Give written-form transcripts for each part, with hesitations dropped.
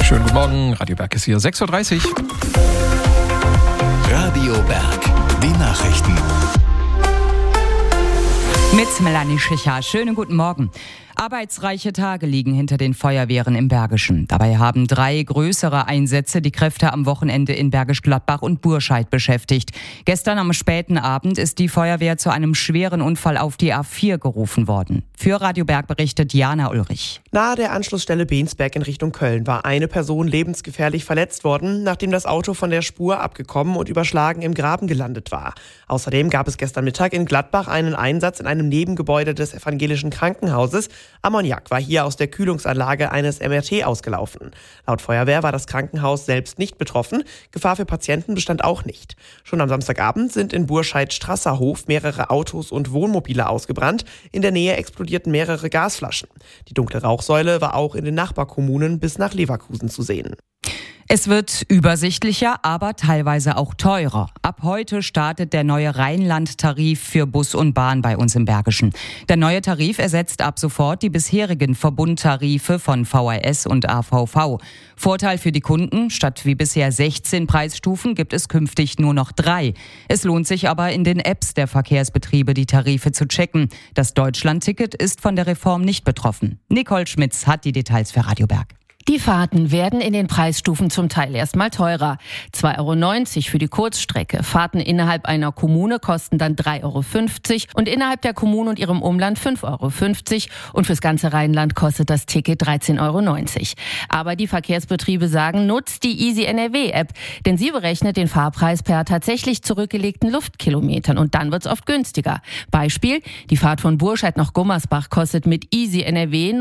Schönen guten Morgen, Radio Berg ist hier, 6.30 Uhr. Radio Berg, die Nachrichten. Mit Melanie Schicher. Schönen guten Morgen. Arbeitsreiche Tage liegen hinter den Feuerwehren im Bergischen. Dabei haben 3 größere Einsätze die Kräfte am Wochenende in Bergisch Gladbach und Burscheid beschäftigt. Gestern am späten Abend ist die Feuerwehr zu einem schweren Unfall auf die A4 gerufen worden. Für Radio Berg berichtet Jana Ulrich. Nahe der Anschlussstelle Bensberg in Richtung Köln war eine Person lebensgefährlich verletzt worden, nachdem das Auto von der Spur abgekommen und überschlagen im Graben gelandet war. Außerdem gab es gestern Mittag in Gladbach einen Einsatz in einem Nebengebäude des evangelischen Krankenhauses. Ammoniak war hier aus der Kühlungsanlage eines MRT ausgelaufen. Laut Feuerwehr war das Krankenhaus selbst nicht betroffen. Gefahr für Patienten bestand auch nicht. Schon am Samstagabend sind in Burscheid-Strasserhof mehrere Autos und Wohnmobile ausgebrannt. In der Nähe explodierten mehrere Gasflaschen. Die dunkle Rauchsäule war auch in den Nachbarkommunen bis nach Leverkusen zu sehen. Es wird übersichtlicher, aber teilweise auch teurer. Ab heute startet der neue Rheinland-Tarif für Bus und Bahn bei uns im Bergischen. Der neue Tarif ersetzt ab sofort die bisherigen Verbundtarife von VRS und AVV. Vorteil für die Kunden: Statt wie bisher 16 Preisstufen gibt es künftig nur noch 3. Es lohnt sich aber in den Apps der Verkehrsbetriebe die Tarife zu checken. Das Deutschland-Ticket ist von der Reform nicht betroffen. Nicole Schmitz hat die Details für Radio Berg. Die Fahrten werden in den Preisstufen zum Teil erstmal teurer. 2,90 € für die Kurzstrecke. Fahrten innerhalb einer Kommune kosten dann 3,50 € und innerhalb der Kommune und ihrem Umland 5,50 € und fürs ganze Rheinland kostet das Ticket 13,90 €. Aber die Verkehrsbetriebe sagen, nutzt die Easy NRW App, denn sie berechnet den Fahrpreis per tatsächlich zurückgelegten Luftkilometern und dann wird's oft günstiger. Beispiel: Die Fahrt von Burscheid nach Gummersbach kostet mit Easy NRW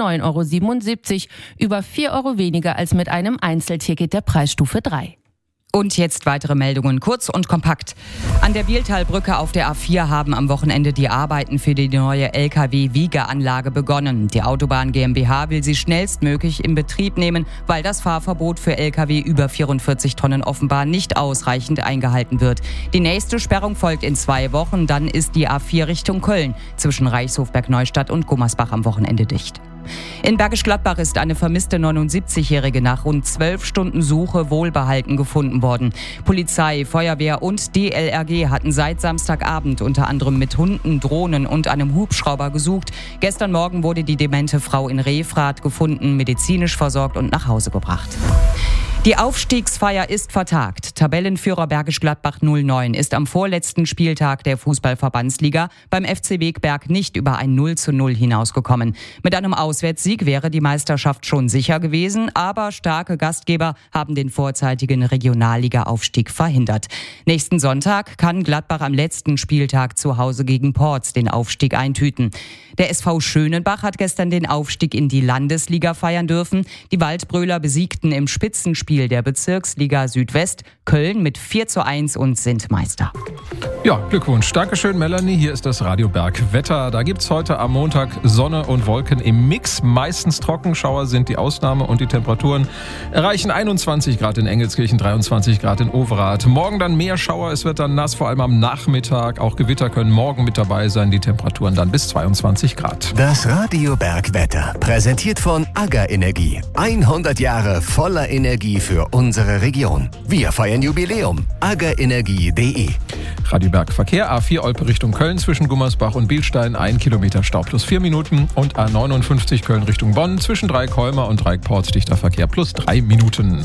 9,77 €, über 4 € weniger als mit einem Einzelticket der Preisstufe 3. Und jetzt weitere Meldungen, kurz und kompakt. An der Bieltalbrücke auf der A4 haben am Wochenende die Arbeiten für die neue LKW-Wiegeanlage begonnen. Die Autobahn GmbH will sie schnellstmöglich in Betrieb nehmen, weil das Fahrverbot für LKW über 44 Tonnen offenbar nicht ausreichend eingehalten wird. Die nächste Sperrung folgt in 2 Wochen, dann ist die A4 Richtung Köln zwischen Reichshofberg-Neustadt und Gummersbach am Wochenende dicht. In Bergisch Gladbach ist eine vermisste 79-Jährige nach rund 12 Stunden Suche wohlbehalten gefunden worden. Polizei, Feuerwehr und DLRG hatten seit Samstagabend unter anderem mit Hunden, Drohnen und einem Hubschrauber gesucht. Gestern Morgen wurde die demente Frau in Refrath gefunden, medizinisch versorgt und nach Hause gebracht. Die Aufstiegsfeier ist vertagt. Tabellenführer Bergisch Gladbach 09 ist am vorletzten Spieltag der Fußballverbandsliga beim FC Wegberg nicht über ein 0:0 hinausgekommen. Mit einem Auswärtssieg wäre die Meisterschaft schon sicher gewesen, aber starke Gastgeber haben den vorzeitigen Regionalliga-Aufstieg verhindert. Nächsten Sonntag kann Gladbach am letzten Spieltag zu Hause gegen Porz den Aufstieg eintüten. Der SV Schönenbach hat gestern den Aufstieg in die Landesliga feiern dürfen. Die Waldbröler besiegten im Spitzenspiel der Bezirksliga Südwest Köln mit 4:1 und sind Meister. Ja, Glückwunsch. Dankeschön, Melanie. Hier ist das Radio Berg Wetter. Da gibt's heute am Montag Sonne und Wolken im Mix. Meistens trocken. Schauer sind die Ausnahme und die Temperaturen erreichen 21 Grad in Engelskirchen, 23 Grad in Overath. Morgen dann mehr Schauer. Es wird dann nass, vor allem am Nachmittag. Auch Gewitter können morgen mit dabei sein. Die Temperaturen dann bis 22 Grad. Das Radio Berg Wetter, präsentiert von AGA Energie. 100 Jahre voller Energie für unsere Region. Wir feiern Jubiläum. agaenergie.de. Radio Berg Verkehr, A4 Olpe Richtung Köln zwischen Gummersbach und Bielstein, 1 Kilometer Stau plus 4 Minuten und A59 Köln Richtung Bonn zwischen Dreieck-Holmer und Dreieck-Porz dichter Verkehr plus 3 Minuten.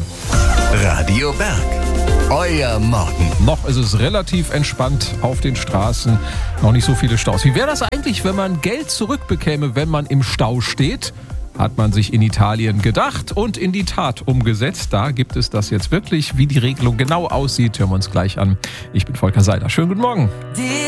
Radio Berg, euer Morgen. Noch ist es relativ entspannt auf den Straßen, noch nicht so viele Staus. Wie wäre das eigentlich, wenn man Geld zurückbekäme, wenn man im Stau steht? Hat man sich in Italien gedacht und in die Tat umgesetzt. Da gibt es das jetzt wirklich. Wie die Regelung genau aussieht, hören wir uns gleich an. Ich bin Volker Seiler. Schönen guten Morgen.